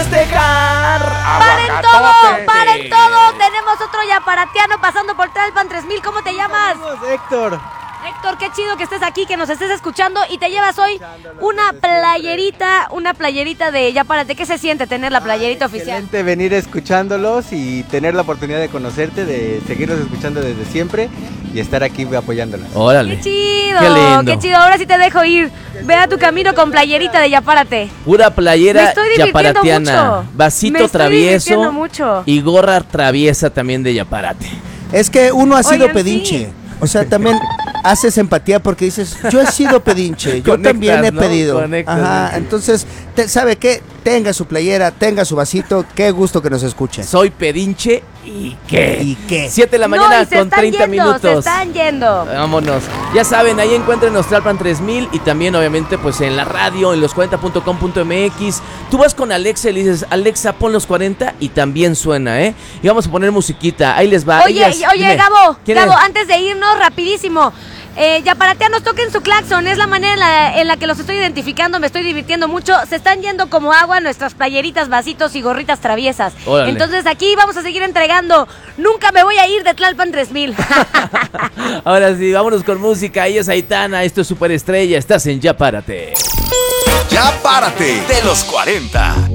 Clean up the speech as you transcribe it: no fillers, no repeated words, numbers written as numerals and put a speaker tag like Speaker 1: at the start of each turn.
Speaker 1: festejar.
Speaker 2: ¡Paren todo! Tenemos otro yaparatiano pasando por Tlalpan 3000. ¿Cómo te llamas?
Speaker 3: Héctor.
Speaker 2: Héctor, qué chido que estés aquí, que nos estés escuchando y te llevas hoy una playerita de Ya Párate. ¿Qué se siente tener la playerita oficial?
Speaker 3: Excelente venir escuchándolos y tener la oportunidad de conocerte, de seguirlos escuchando desde siempre y estar aquí apoyándolos.
Speaker 1: Órale.
Speaker 2: ¡Qué chido!
Speaker 1: Qué lindo.
Speaker 2: ¡Qué chido! Ahora sí te dejo ir. Ve a tu camino con playerita de Ya Párate.
Speaker 1: Pura playera
Speaker 2: Me estoy divirtiendo
Speaker 1: yaparatiana.
Speaker 2: mucho.
Speaker 1: Vasito
Speaker 2: Me estoy divirtiendo
Speaker 1: travieso
Speaker 2: mucho.
Speaker 1: y gorra traviesa también de Yaparate.
Speaker 4: Es que uno ha sido
Speaker 2: Oigan,
Speaker 4: pedinche.
Speaker 2: sí.
Speaker 4: O sea, también haces empatía porque dices, yo he sido pedinche, yo
Speaker 1: Conectas,
Speaker 4: también he
Speaker 1: ¿no?
Speaker 4: pedido.
Speaker 1: Conectas,
Speaker 4: Ajá,
Speaker 1: ¿no?
Speaker 4: entonces, ¿sabe qué? Tenga su playera, tenga su vasito, qué gusto que nos escuche.
Speaker 1: Soy pedinche y qué.
Speaker 4: ¿Y qué?
Speaker 1: 7 de la
Speaker 2: No,
Speaker 1: mañana
Speaker 2: y se
Speaker 1: con
Speaker 2: están
Speaker 1: 30
Speaker 2: yendo,
Speaker 1: minutos.
Speaker 2: Se están yendo.
Speaker 1: Vámonos. Ya saben, ahí encuentren Tlalpan 3000 y también obviamente pues en la radio, en los40.com.mx. Tú vas con Alexa y le dices, Alexa, pon los 40 y también suena, ¿eh? Y vamos a poner musiquita. Ahí les va.
Speaker 2: Oye,
Speaker 1: Dime,
Speaker 2: Gabo,
Speaker 1: ¿quién es?
Speaker 2: antes de irnos, rapidísimo. Yaparatianos, toquen su claxon, es la manera en la que los estoy identificando, me estoy divirtiendo mucho. Se están yendo como agua nuestras playeritas, vasitos y gorritas traviesas.
Speaker 1: Órale.
Speaker 2: Entonces aquí vamos a seguir entregando. Nunca me voy a ir de Tlalpan 3000.
Speaker 1: Ahora sí, vámonos con música. Ella es Aitana, esto es Superestrella. Estás en Ya Párate.
Speaker 5: Ya Párate de los 40.